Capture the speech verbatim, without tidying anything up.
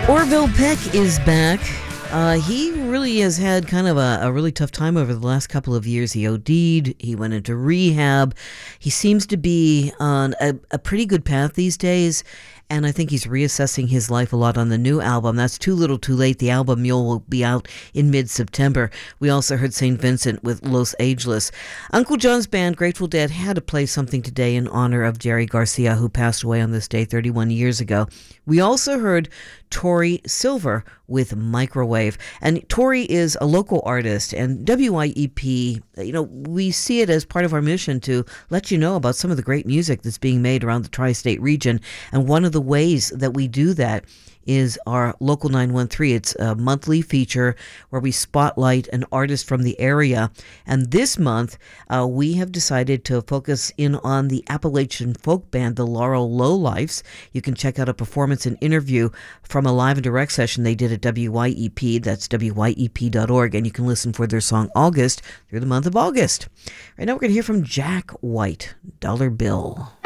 Orville Peck is back. Uh, he really has had kind of a, a really tough time over the last couple of years. He O D'd. He went into rehab. He seems to be on a, a pretty good path these days. And I think he's reassessing his life a lot on the new album. That's Too Little Too Late. The album Mule will be out in mid-September. We also heard Saint Vincent with Los Ageless. Uncle John's band, Grateful Dead, had to play something today in honor of Jerry Garcia, who passed away on this day thirty-one years ago. We also heard Tori Silver with Microwave. And Tori is a local artist, and W Y E P, you know, we see it as part of our mission to let you know about some of the great music that's being made around the tri-state region. And one of the ways that we do that is our Local nine one three. It's a monthly feature where we spotlight an artist from the area. And this month, uh, we have decided to focus in on the Appalachian folk band, the Laurel Lowlifes. You can check out a performance and interview from a live and direct session they did at W Y E P. That's W Y E P dot org. And you can listen for their song August through the month of August. Right now, we're going to hear from Jack White, Dollar Bill.